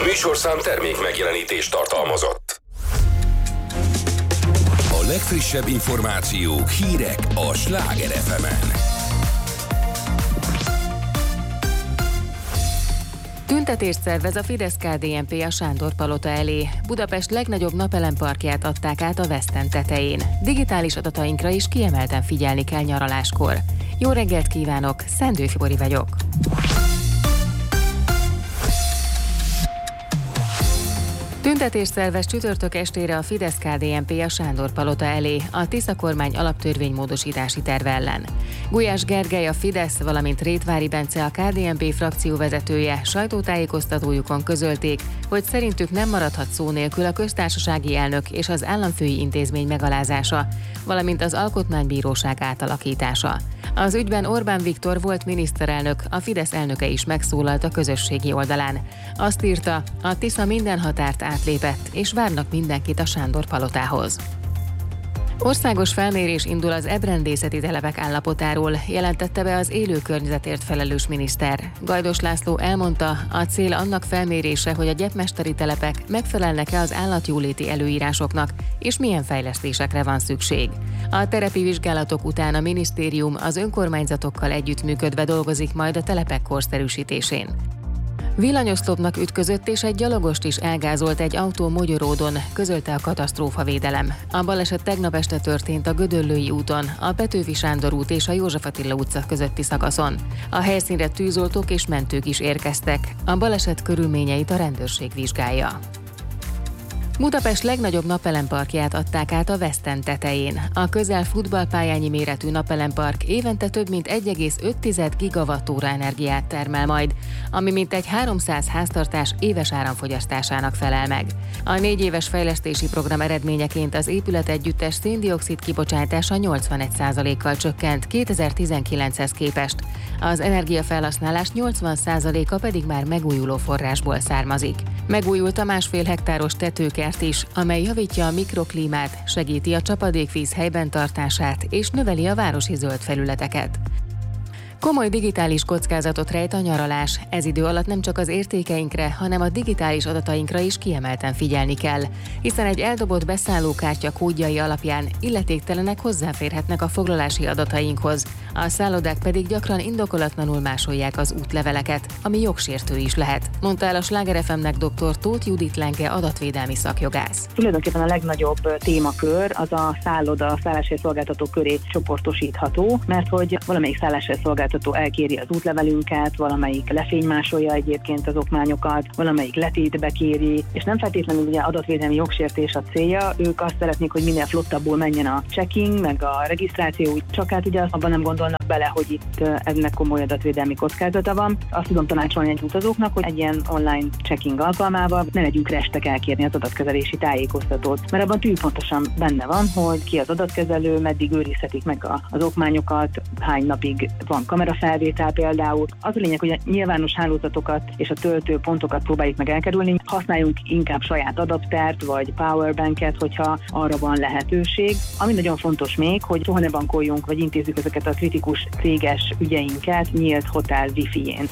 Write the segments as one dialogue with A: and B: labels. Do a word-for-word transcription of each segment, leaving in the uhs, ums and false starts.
A: műsorszám termék megjelenítést tartalmazott. A legfrissebb információk, hírek a Sláger ef emen.
B: Tüntetést szervez a Fidesz-ká dé en pé a Sándor Palota elé. Budapest legnagyobb napelemparkját adták át a West End tetején. Digitális adatainkra is kiemelten figyelni kell nyaraláskor. Jó reggelt kívánok, Szendő Fibori vagyok. Tüntetést szervez csütörtök estére a Fidesz-ká dé en pé a Sándor Palota elé a Tisza kormány alaptörvénymódosítási terve ellen. Gulyás Gergely, a Fidesz, valamint Rétvári Bence, a ká dé en pé frakció vezetője sajtótájékoztatójukon közölték, hogy szerintük nem maradhat szó nélkül a köztársasági elnök és az államfői intézmény megalázása, valamint az alkotmánybíróság átalakítása. Az ügyben Orbán Viktor volt miniszterelnök, a Fidesz elnöke is megszólalt a közösségi oldalán. Azt írta, a Tisza minden határt átlépett, és várnak mindenkit a Sándor Palotához. Országos felmérés indul az ebrendészeti telepek állapotáról, jelentette be az élő környezetért felelős miniszter. Gajdos László elmondta, a cél annak felmérése, hogy a gyepmesteri telepek megfelelnek-e az állatjóléti előírásoknak, és milyen fejlesztésekre van szükség. A terepi vizsgálatok után a minisztérium az önkormányzatokkal együttműködve dolgozik majd a telepek korszerűsítésén. Villanyoszlopnak ütközött és egy gyalogost is elgázolt egy autó Mogyoródon, közölte a katasztrófavédelem. A baleset tegnap este történt a Gödöllői úton, a Petőfi Sándor út és a József Attila utca közötti szakaszon. A helyszínre tűzoltók és mentők is érkeztek. A baleset körülményeit a rendőrség vizsgálja. Budapest legnagyobb napelemparkját adták át a West End tetején. A közel futballpályányi méretű napelempark évente több mint egy egész öt gigawattóra energiát termel majd, ami mintegy háromszáz háztartás éves áramfogyasztásának felel meg. A négy éves fejlesztési program eredményeként az épület együttes szén-dioxid kibocsátása nyolcvanegy százalékkal csökkent kétezer-tizenkilenchez képest. Az energiafelhasználás nyolcvan százaléka pedig már megújuló forrásból származik. Megújult a másfél hektáros tetőkert is, amely javítja a mikroklímát, segíti a csapadékvíz helyben tartását és növeli a városi zöld felületeket. Komoly digitális kockázatot rejt a nyaralás. Ez idő alatt nem csak az értékeinkre, hanem a digitális adatainkra is kiemelten figyelni kell, hiszen egy eldobott beszállókártya kódjai alapján illetéktelenek hozzáférhetnek a foglalási adatainkhoz, a szállodák pedig gyakran indokolatlanul másolják az útleveleket, ami jogsértő is lehet, mondta el a Sláger ef emnek dr. Tóth Judit Lenke adatvédelmi szakjogász.
C: Tulajdonképpen a legnagyobb témakör az a szálloda, szálláshelyszolgáltató köré csoportosítható, mert hogy valamelyik szálláshelyszolgáltató elkéri az útlevelünket, valamelyik lefénymásolja egyébként az okmányokat, valamelyik letétbe kéri, és nem feltétlenül ugye adatvédelmi jogsértés a célja, ők azt szeretnék, hogy minél flottabbul menjen a checking, meg a regisztráció, csak hát ugye abban nem gondolnak bele, hogy itt ennek komoly adatvédelmi kockázata van. Azt tudom tanácsolni egy utazóknak, hogy egy ilyen online checking alkalmával ne legyünk restek elkérni az adatkezelési tájékoztatót, mert abban tűpontosan benne van, hogy ki az adatkezelő, meddig őrizhetik meg az okmányokat, hány napig van kamerafelvétel például. Az a lényeg, hogy a nyilvános hálózatokat és a töltőpontokat próbáljuk meg elkerülni, használjunk inkább saját adaptert vagy powerbanket, hogyha arra van lehetőség. Ami nagyon fontos még, hogy soha ne bankoljunk, vagy intézzük ezeket a kritikus céges ügyeinket nyílt hotel wifi-jén.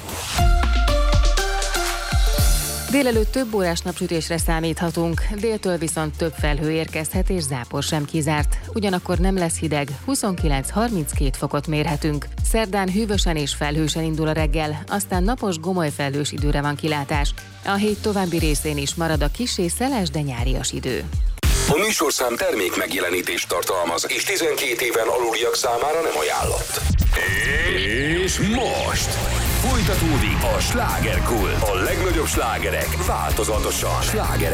B: Délelőtt több órás napsütésre számíthatunk, déltől viszont több felhő érkezhet és zápor sem kizárt. Ugyanakkor nem lesz hideg, huszonkilenc-harminckét fokot mérhetünk. Szerdán hűvösen és felhősen indul a reggel, aztán napos gomoly felhős időre van kilátás. A hét további részén is marad a kissé szeles, de nyárias idő.
A: A műsorszám termék megjelenítést tartalmaz, és tizenkét éven aluliak számára nem ajánlott. És most folytatódik a Slágerkult. A legnagyobb slágerek változatosan. Sláger